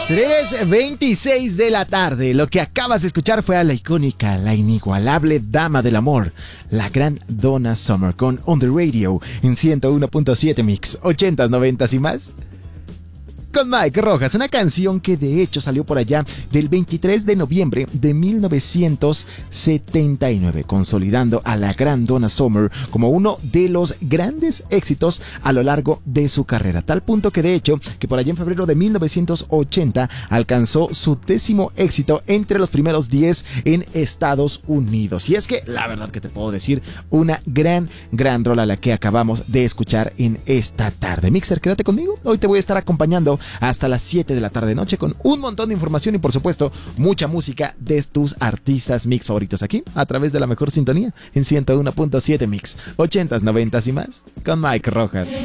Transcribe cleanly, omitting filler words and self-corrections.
3:26 de la tarde. Lo que acabas de escuchar fue a la icónica, la inigualable dama del amor, la gran Donna Summer, con On The Radio en 101.7 Mix, 80s, 90s y más. Con Mike Rojas, una canción que de hecho salió por allá del 23 de noviembre de 1979, consolidando a la gran Donna Summer como uno de los grandes éxitos a lo largo de su carrera, tal punto que de hecho que por allá en febrero de 1980 alcanzó su 10º éxito entre los primeros 10 en Estados Unidos. Y es que la verdad que te puedo decir, una gran rola la que acabamos de escuchar en esta tarde. Mixer, quédate conmigo, hoy te voy a estar acompañando hasta las 7 de la tarde noche con un montón de información y por supuesto mucha música de tus artistas mix favoritos aquí a través de la mejor sintonía en 101.7 Mix, 80s, 90s y más con Mike Rojas.